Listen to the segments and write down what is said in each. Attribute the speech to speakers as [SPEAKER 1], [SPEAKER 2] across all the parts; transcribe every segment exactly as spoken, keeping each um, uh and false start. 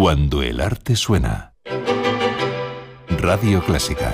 [SPEAKER 1] Cuando el arte suena. Radio Clásica.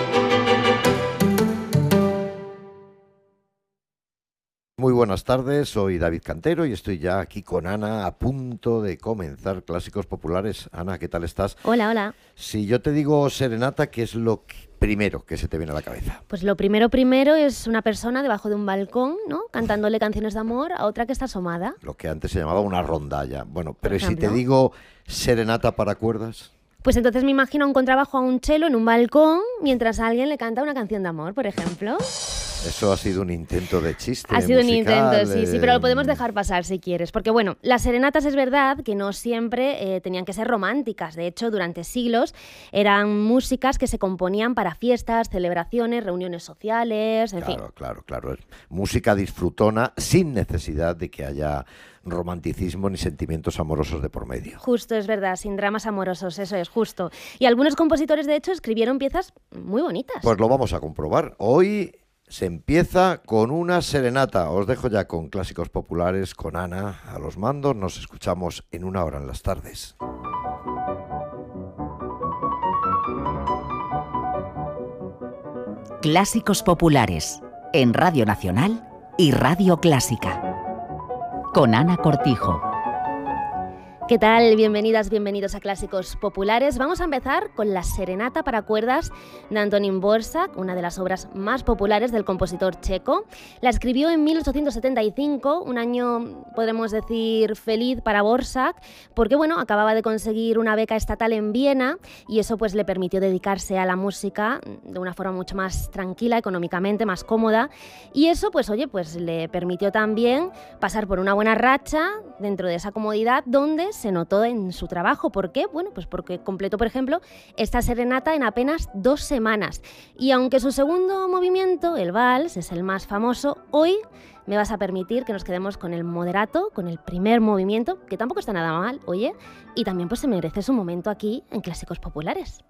[SPEAKER 2] Muy buenas tardes, soy David Cantero y estoy ya aquí con Ana a punto de comenzar Clásicos Populares. Ana, ¿qué tal estás?
[SPEAKER 3] Hola, hola.
[SPEAKER 2] Si yo te digo serenata, ¿qué es lo que- primero que se te viene a la cabeza?
[SPEAKER 3] Pues lo primero primero es una persona debajo de un balcón, ¿no? Cantándole canciones de amor a otra que está asomada.
[SPEAKER 2] Lo que antes se llamaba una rondalla. Bueno, pero
[SPEAKER 3] Por
[SPEAKER 2] si te
[SPEAKER 3] ejemplo.
[SPEAKER 2] digo serenata para cuerdas,
[SPEAKER 3] Pues entonces me imagino a un contrabajo a un cello en un balcón mientras alguien le canta una canción de amor, por ejemplo.
[SPEAKER 2] eso ha sido un intento de chiste
[SPEAKER 3] Ha sido
[SPEAKER 2] musical,
[SPEAKER 3] un intento, sí, sí, pero lo podemos
[SPEAKER 2] eh,
[SPEAKER 3] dejar pasar si quieres. Porque bueno, las serenatas es verdad que no siempre eh, tenían que ser románticas. De hecho, durante siglos eran músicas que se componían para fiestas, celebraciones, reuniones sociales, en fin.
[SPEAKER 2] Claro, claro, claro. Es música disfrutona sin necesidad de que haya romanticismo ni sentimientos amorosos de por medio.
[SPEAKER 3] Justo, es verdad, sin dramas amorosos, eso es, justo. Y algunos compositores, de hecho, escribieron piezas muy bonitas.
[SPEAKER 2] Pues lo vamos a comprobar. Hoy se empieza con una serenata. Os dejo ya con Clásicos Populares, con Ana a los mandos. Nos escuchamos en una hora en las tardes.
[SPEAKER 4] Clásicos Populares, en Radio Nacional y Radio Clásica. Con Ana Cortijo.
[SPEAKER 3] ¿Qué tal? Bienvenidas, bienvenidos a Clásicos Populares. Vamos a empezar con la Serenata para cuerdas de Antonín Dvořák, una de las obras más populares del compositor checo. La escribió en mil ochocientos setenta y cinco, un año, podremos decir, feliz para Dvořák, porque bueno, acababa de conseguir una beca estatal en Viena y eso pues le permitió dedicarse a la música de una forma mucho más tranquila, económicamente más cómoda, y eso pues oye, pues le permitió también pasar por una buena racha dentro de esa comodidad donde se notó en su trabajo. ¿Por qué? Bueno, pues porque completó, por ejemplo, esta serenata en apenas dos semanas. Y aunque su segundo movimiento, el vals, es el más famoso, hoy me vas a permitir que nos quedemos con el moderato, con el primer movimiento, que tampoco está nada mal, oye, y también pues se merece su momento aquí en Clásicos Populares.